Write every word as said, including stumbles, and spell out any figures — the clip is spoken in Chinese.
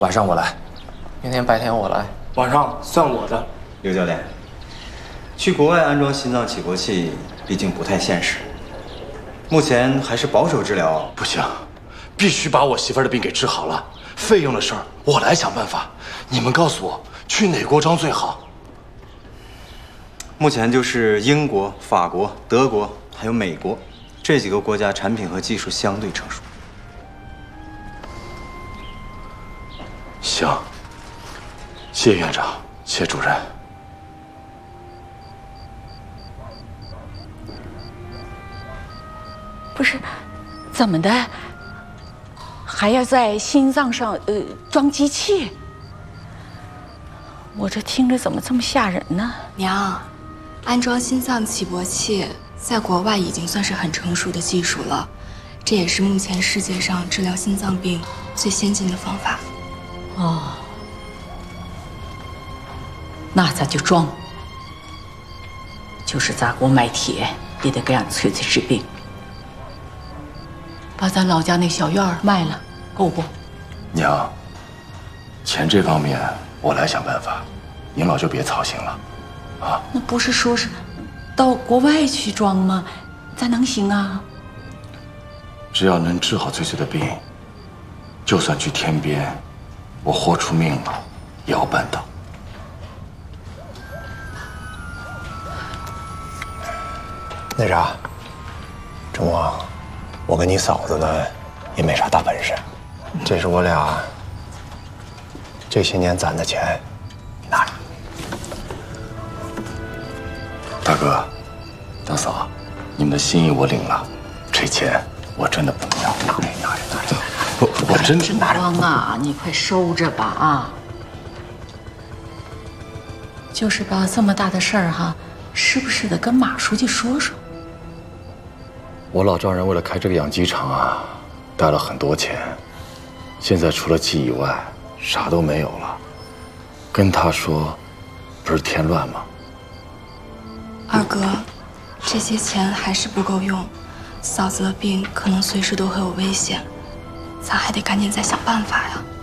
晚上我来，明天白天我来， 晚上算我的。 刘教练，去国外安装心脏起搏器，毕竟不太现实。目前还是保守治疗。 不行，必须把我媳妇儿的病给治好了。费用的事儿我来想办法。你们告诉我，去哪国装最好？ 目前就是英国、法国、德国还有美国这几个国家，产品和技术相对成熟。 行，谢院长，谢主任。 不是，怎么的？还要在心脏上呃装机器？我这听着怎么这么吓人呢？ 娘，安装心脏起搏器在国外已经算是很成熟的技术了，这也是目前世界上治疗心脏病最先进的方法。 哦，那咱就装，就是砸锅卖铁也得给俺翠翠治病。把咱老家那小院儿卖了，够不？ 娘，钱这方面我来想办法，您老就别操心了，啊？ 那不是说是到国外去装吗？咋能行啊？ 只要能治好翠翠的病，就算去天边。 我豁出命了，也要办到。 那啥，郑光，我跟你嫂子呢也没啥大本事，这是我俩这些年攒的钱，你拿着。 大哥，大嫂，你们的心意我领了，这钱我真的不能要，拿着拿着拿着。 我我真是拿着。 光啊，你快收着吧啊！就是吧，这么大的事儿哈，是不是得跟马书记说说？ 我老丈人为了开这个养鸡场啊，带了很多钱，现在除了鸡以外，啥都没有了。跟他说，不是添乱吗？ 二哥，这些钱还是不够用，嫂子的病可能随时都会有危险。 咱还得赶紧再想办法呀！